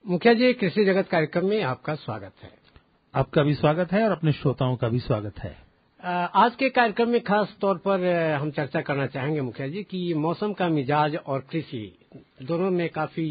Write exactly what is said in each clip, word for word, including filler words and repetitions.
मुखिया जी, कृषि जगत कार्यक्रम में आपका स्वागत है। आपका भी स्वागत है और अपने श्रोताओं का भी स्वागत है। आज के कार्यक्रम में खास तौर पर हम चर्चा करना चाहेंगे मुखिया जी कि मौसम का मिजाज और कृषि दोनों में काफी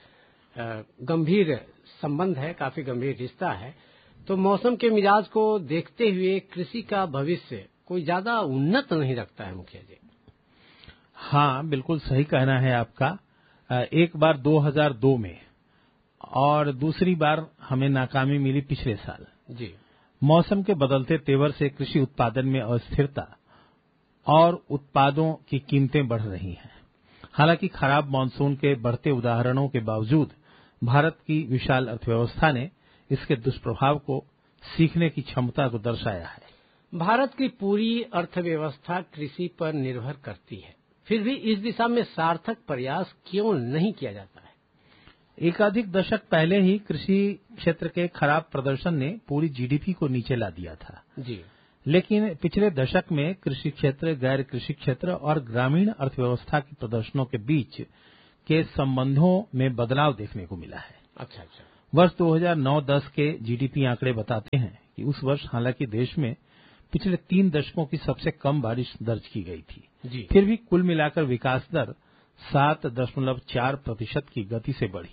गंभीर संबंध है, काफी गंभीर रिश्ता है। तो मौसम के मिजाज को देखते हुए कृषि का भविष्य कोई ज्यादा उन्नत नहीं रखता है मुखिया जी। हाँ, बिल्कुल सही कहना है आपका। एक बार दो हज़ार दो में और दूसरी बार हमें नाकामी मिली पिछले साल। जी। मौसम के बदलते तेवर से कृषि उत्पादन में अस्थिरता और उत्पादों की कीमतें बढ़ रही हैं। हालांकि खराब मानसून के बढ़ते उदाहरणों के बावजूद भारत की विशाल अर्थव्यवस्था ने इसके दुष्प्रभाव को सीखने की क्षमता को दर्शाया है। भारत की पूरी अर्थव्यवस्था कृषि पर निर्भर करती है, फिर भी इस दिशा में सार्थक प्रयास क्यों नहीं किया जाता है? एकाधिक दशक पहले ही कृषि क्षेत्र के खराब प्रदर्शन ने पूरी जीडीपी को नीचे ला दिया था। जी। लेकिन पिछले दशक में कृषि क्षेत्र, गैर कृषि क्षेत्र और ग्रामीण अर्थव्यवस्था के प्रदर्शनों के बीच के संबंधों में बदलाव देखने को मिला है। अच्छा अच्छा। वर्ष दो हज़ार नौ दस के जीडीपी आंकड़े बताते हैं कि उस वर्ष हालांकि देश में पिछले तीन दशकों की सबसे कम बारिश दर्ज की गई थी। जी। फिर भी कुल मिलाकर विकास दर सात दशमलव चार प्रतिशत की गति से बढ़ी।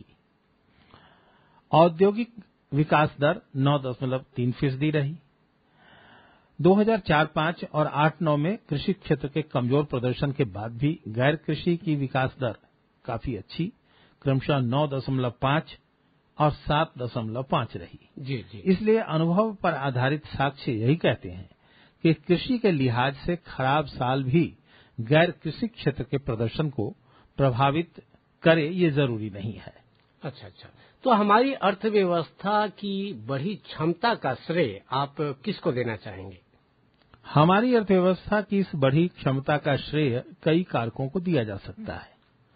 औद्योगिक विकास दर नौ दशमलव तीन फीसदी रही। दो हज़ार चार पाँच और आठ नौ में कृषि क्षेत्र के कमजोर प्रदर्शन के बाद भी गैर कृषि की विकास दर काफी अच्छी, क्रमशः नौ दशमलव पाँच और सात दशमलव पाँच रही। जी जी। इसलिए अनुभव पर आधारित साक्ष्य यही कहते हैं कि कृषि के लिहाज से खराब साल भी गैर कृषि क्षेत्र के प्रदर्शन को प्रभावित करे, ये जरूरी नहीं है। अच्छा अच्छा। तो हमारी अर्थव्यवस्था की बढ़ी क्षमता का श्रेय आप किसको देना चाहेंगे? हमारी अर्थव्यवस्था की इस बढ़ी क्षमता का श्रेय कई कारकों को दिया जा सकता है।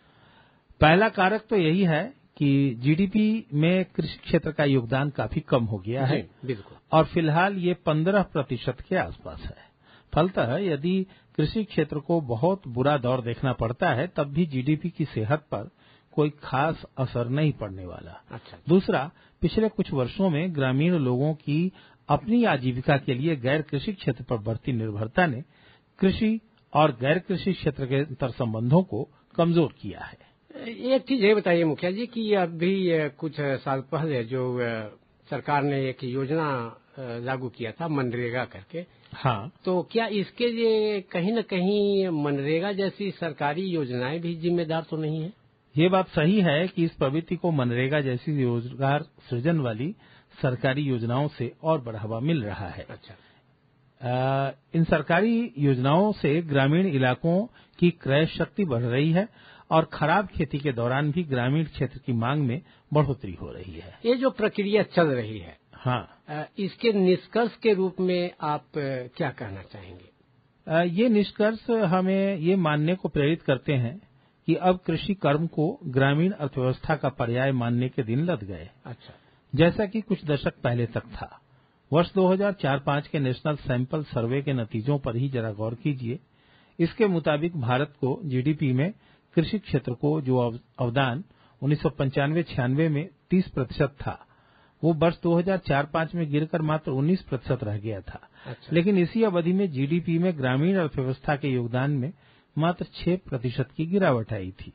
पहला कारक तो यही है कि जीडीपी में कृषि क्षेत्र का योगदान काफी कम हो गया है। बिल्कुल। और फिलहाल ये पंद्रह प्रतिशत के आसपास है। फलतः यदि कृषि क्षेत्र को बहुत बुरा दौर देखना पड़ता है तब भी जीडीपी की सेहत पर कोई खास असर नहीं पड़ने वाला। अच्छा। दूसरा, पिछले कुछ वर्षों में ग्रामीण लोगों की अपनी आजीविका के लिए गैर कृषि क्षेत्र पर बढ़ती निर्भरता ने कृषि और गैर कृषि क्षेत्र के अंतर संबंधों को कमजोर किया है। एक चीज ये बताइए मुखिया जी कि अभी कुछ साल पहले जो सरकार ने एक योजना लागू किया था मनरेगा करके। हाँ। तो क्या इसके लिए कहीं न कहीं मनरेगा जैसी सरकारी योजनाएं भी जिम्मेदार तो नहीं है? ये बात सही है कि इस प्रवृत्ति को मनरेगा जैसी रोजगार सृजन वाली सरकारी योजनाओं से और बढ़ावा मिल रहा है। अच्छा। आ, इन सरकारी योजनाओं से ग्रामीण इलाकों की क्रय शक्ति बढ़ रही है और खराब खेती के दौरान भी ग्रामीण क्षेत्र की मांग में बढ़ोतरी हो रही है। ये जो प्रक्रिया चल रही है, हाँ, इसके निष्कर्ष के रूप में आप क्या कहना चाहेंगे? ये निष्कर्ष हमें ये मानने को प्रेरित करते हैं कि अब कृषि कर्म को ग्रामीण अर्थव्यवस्था का पर्याय मानने के दिन लद गए। अच्छा। जैसा कि कुछ दशक पहले तक था। वर्ष दो हज़ार चार पाँच के नेशनल सैंपल सर्वे के नतीजों पर ही जरा गौर कीजिए। इसके मुताबिक भारत को जीडीपी में कृषि क्षेत्र को जो अवदान उन्नीस सौ पंचानवे छियानवे में तीस प्रतिशत था, वो वर्ष दो हज़ार चार पाँच में गिरकर मात्र उन्नीस प्रतिशत रह गया था। अच्छा। लेकिन इसी अवधि में जीडीपी में ग्रामीण अर्थव्यवस्था के योगदान में मात्र छह प्रतिशत की गिरावट आई थी।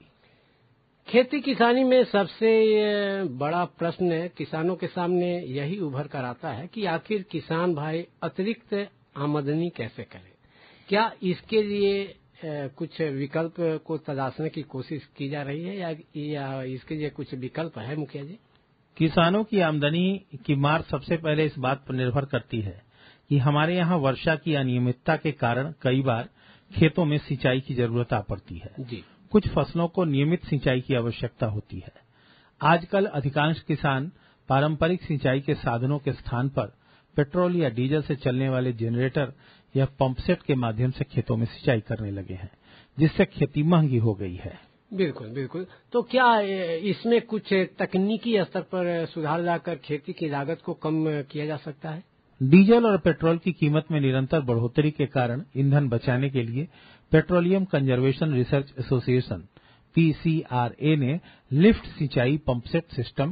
खेती किसानी में सबसे बड़ा प्रश्न किसानों के सामने यही उभर कर आता है कि आखिर किसान भाई अतिरिक्त आमदनी कैसे करें? क्या इसके लिए कुछ विकल्प को तलाशने की कोशिश की जा रही है या, या इसके लिए कुछ विकल्प है मुखिया जी? किसानों की आमदनी की मार सबसे पहले इस बात पर निर्भर करती है कि हमारे यहाँ वर्षा की अनियमितता के कारण कई बार खेतों में सिंचाई की जरूरत आ पड़ती है। जी। कुछ फसलों को नियमित सिंचाई की आवश्यकता होती है। आजकल अधिकांश किसान पारंपरिक सिंचाई के साधनों के स्थान पर पेट्रोल या डीजल से चलने वाले जनरेटर या पंपसेट के माध्यम से खेतों में सिंचाई करने लगे हैं, जिससे खेती महंगी हो गई है। बिल्कुल बिल्कुल। तो क्या इसमें कुछ तकनीकी स्तर पर सुधार लाकर खेती की लागत को कम किया जा सकता है? डीजल और पेट्रोल की कीमत में निरंतर बढ़ोतरी के कारण ईंधन बचाने के लिए petroleum conservation research association PCRA ने लिफ्ट सिंचाई पंपसेट सिस्टम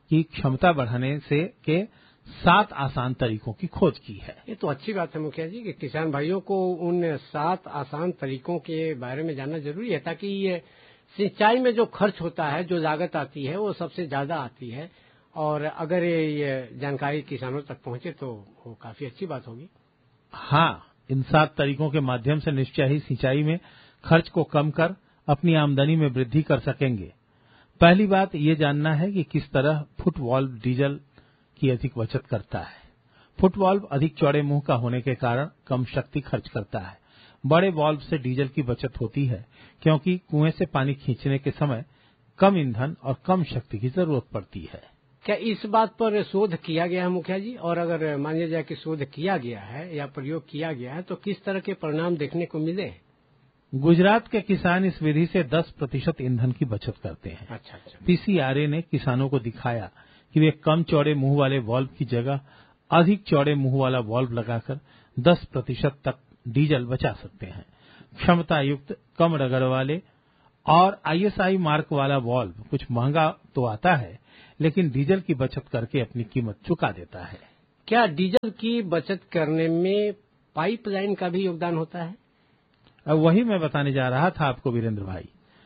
की क्षमता बढ़ाने से के सात आसान तरीकों की खोज की है। ये तो अच्छी बात है मुखिया जी कि किसान भाइयों को उन सात आसान तरीकों के बारे में जानना जरूरी है, ताकि ये सिंचाई में जो खर्च होता है, जो लागत आती है, वो सबसे ज्यादा आती है। और अगर ये जानकारी किसानों तक पहुंचे तो वो काफी अच्छी बात होगी। हाँ, इन सात तरीकों के माध्यम से निश्चय ही सिंचाई में खर्च को कम कर अपनी आमदनी में वृद्धि कर सकेंगे। पहली बात ये जानना है कि किस तरह फुट वाल्व डीजल की अधिक बचत करता है। फुट वाल्व अधिक चौड़े मुंह का होने के कारण कम शक्ति खर्च करता है। बड़े वाल्व से डीजल की बचत होती है, क्योंकि कुएं से पानी खींचने के समय कम ईंधन और कम शक्ति की जरूरत पड़ती है। क्या इस बात पर शोध किया गया है मुखिया जी? और अगर मान लिया जाए कि शोध किया गया है या प्रयोग किया गया है तो किस तरह के परिणाम देखने को मिले? गुजरात के किसान इस विधि से दस प्रतिशत ईंधन की बचत करते हैं। अच्छा अच्छा। पीसीआरए ने किसानों को दिखाया कि वे कम चौड़े मुंह वाले वाल्व की जगह अधिक चौड़े मुंह वाला वाल्व लगाकर दस प्रतिशत तक डीजल बचा सकते हैं। क्षमता युक्त कम रगड़ वाले और आईएसआई मार्क वाला वाल्व कुछ महंगा तो आता है, लेकिन डीजल की बचत करके अपनी कीमत चुका देता है। क्या डीजल की बचत करने में पाइपलाइन का भी योगदान होता है? अब वही मैं बताने जा रहा था आपको वीरेंद्र भाई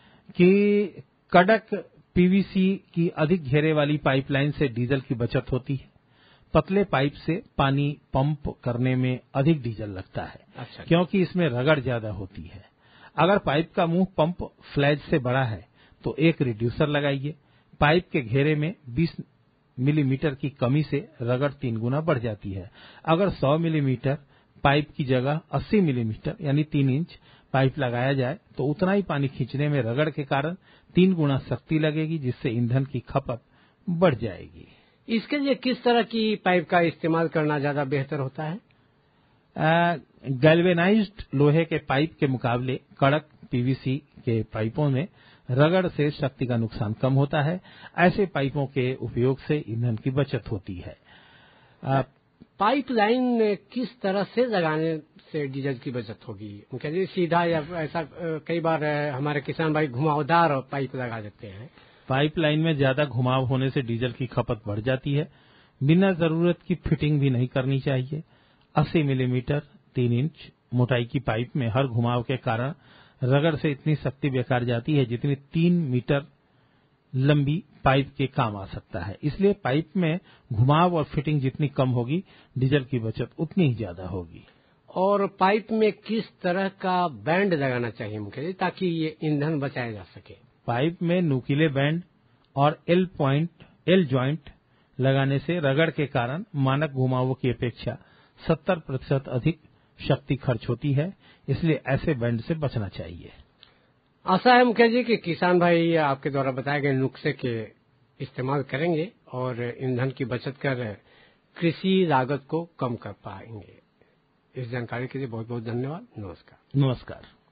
कि कड़क पीवीसी की अधिक घेरे वाली पाइपलाइन से डीजल की बचत होती है। पतले पाइप से पानी पंप करने में अधिक डीजल लगता है। अच्छा। क्योंकि इसमें रगड़ ज्यादा होती है। अगर पाइप का मुंह पंप फ्लैज से बड़ा है तो एक रिड्यूसर लगाइए। पाइप के घेरे में बीस मिलीमीटर की कमी से रगड़ तीन गुना बढ़ जाती है। अगर सौ मिलीमीटर पाइप की जगह अस्सी मिलीमीटर यानी तीन इंच पाइप लगाया जाए तो उतना ही पानी खींचने में रगड़ के कारण तीन गुना शक्ति लगेगी, जिससे ईंधन की खपत बढ़ जाएगी। इसके लिए किस तरह की पाइप का इस्तेमाल करना ज्यादा बेहतर होता है? गैल्वेनाइज्ड लोहे के पाइप के मुकाबले कड़क पीवीसी के पाइपों में रगड़ से शक्ति का नुकसान कम होता है। ऐसे पाइपों के उपयोग से ईंधन की बचत होती है। पाइपलाइन किस तरह से लगाने से डीजल की बचत होगी? मुखिया जी, सीधा या ऐसा कई बार हमारे किसान भाई घुमावदार पाइप लगा देते हैं। पाइपलाइन में ज्यादा घुमाव होने से डीजल की खपत बढ़ जाती है। बिना जरूरत की फिटिंग भी नहीं करनी चाहिए। अस्सी मिलीमीटर तीन इंच मोटाई की पाइप में हर घुमाव के कारण रगड़ से इतनी शक्ति बेकार जाती है जितनी तीन मीटर लंबी पाइप के काम आ सकता है। इसलिए पाइप में घुमाव और फिटिंग जितनी कम होगी, डीजल की बचत उतनी ही ज्यादा होगी। और पाइप में किस तरह का बैंड लगाना चाहिए मुखिया जी, ताकि ये ईंधन बचाया जा सके? पाइप में नुकीले बैंड और एल पॉइंट एल जॉइंट लगाने से रगड़ के कारण मानक घुमावों की अपेक्षा सत्तर प्रतिशत अधिक शक्ति खर्च होती है। इसलिए ऐसे बैंड से बचना चाहिए। आशा है मुखिया जी कि किसान भाई आपके द्वारा बताए गए नुस्खे के इस्तेमाल करेंगे और ईंधन की बचत कर कृषि लागत को कम कर पाएंगे। इस जानकारी के लिए बहुत बहुत धन्यवाद। नमस्कार। नमस्कार।